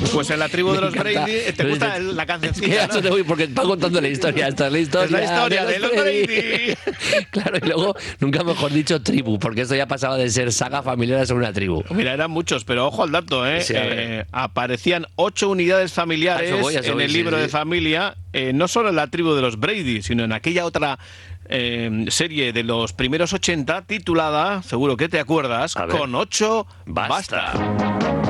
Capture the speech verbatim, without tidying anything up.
Pues en la tribu de los Brady, ¿te gusta la cancioncita? Es que ¿no? Voy porque está contando la historia. Esta es la historia, es la historia de los, de los Brady. Brady. Claro, y luego, nunca mejor dicho, tribu, porque esto ya pasaba de ser saga familiar a ser una tribu. Mira, eran muchos, pero ojo al dato, ¿eh? Sí, eh aparecían ocho unidades familiares voy, en voy, el sí, libro sí. de familia, eh, no solo en la tribu de los Brady, sino en aquella otra eh, serie de los primeros ochenta, titulada, seguro que te acuerdas, Con ocho basta. basta.